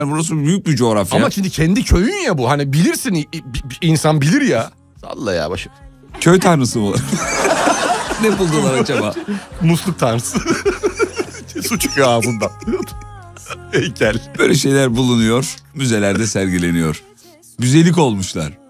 Burası büyük bir coğrafya. Ama şimdi kendi köyün ya bu. Hani bilirsin, insan bilir ya. Salla ya başı. Köy tanrısı mı? Ne buldular acaba? Musluk tanrısı. Su çıkıyor ağzından. Heykel. Böyle şeyler bulunuyor, müzelerde sergileniyor. Güzellik olmuşlar.